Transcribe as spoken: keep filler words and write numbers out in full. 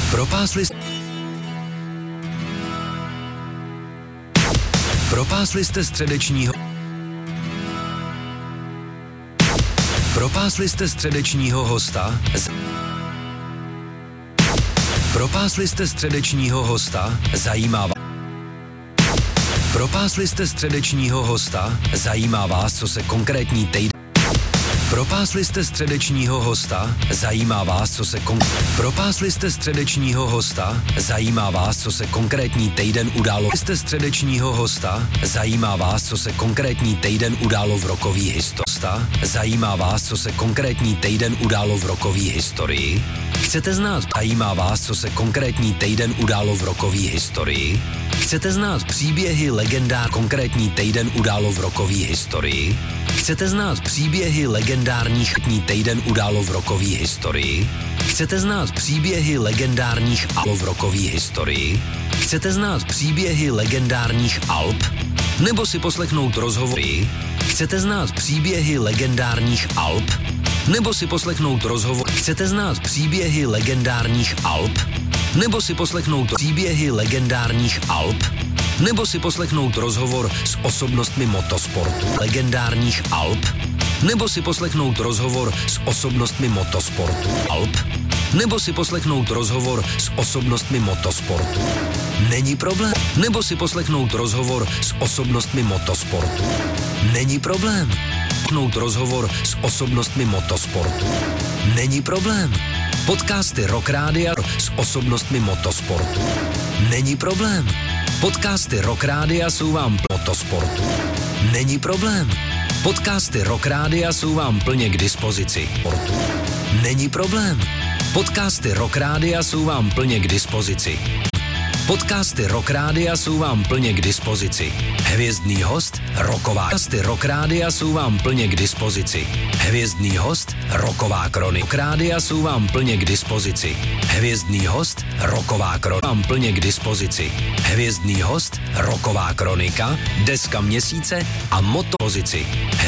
Propásli Propásli jste středečního Propásli jste středečního hosta z... Propásli jste středečního hosta, zajímá vás. Propásli jste středečního hosta, zajímá vás, co se konkrétní týden... Propásli jste středečního hosta, zajímá vás, co se kon... Propásli jste středečního hosta, zajímá vás, co se konkrétní týden událo. Jste středečního hosta, zajímá vás, co se konkrétní týden událo v rokové historii. Zajímá vás, co se konkrétní týden událo v rokové historii. Chcete znát, zajímá vás, co se konkrétní týden událo v rokové historii. Chcete znát příběhy legendár konkrétní týden událo v rokové historii. Chcete znát příběhy legendárních týden událo v rokové historii. Chcete znát příběhy legendárních Alp v rokové historii. Chcete znát příběhy legendárních Alp? Nebo si poslechnout rozhovory? Chcete znát příběhy legendárních Alp? Nebo si poslechnout rozhovor? Chcete znát příběhy legendárních Alp? Nebo si poslechnout příběhy legendárních Alp? Nebo si poslechnout rozhovor s osobnostmi motosportu legendárních Alp? Nebo si poslechnout rozhovor s osobnostmi motosportu Alp? Nebo si poslechnout rozhovor s osobnostmi motosportu? Není problém. Nebo si poslechnout rozhovor s osobnostmi motosportu? Není problém. Poslechnout rozhovor s osobnostmi motosportu? Není problém. Podcasty Rock Rádia s osobnostmi motosportu? Není problém. Podcasty Rock Rádia jsou vám motosportu? Není problém. Podcasty Rock Rádia jsou vám plně k dispozici. Sportu? Není problém. Podcasty Rock Rádia jsou vám plně k dispozici. Podcasty Rock Rádia jsou vám plně k dispozici. Hvězdný host, rocková. Podcasty Rock Rádia jsou vám plně k dispozici. Hvězdný host, rocková kronika. Rock Rádia jsou vám plně k dispozici. Hvězdný host, rocková kronika. Vám plně k dispozici. Hvězdný host, rocková kronika, deska měsíce a motopozici.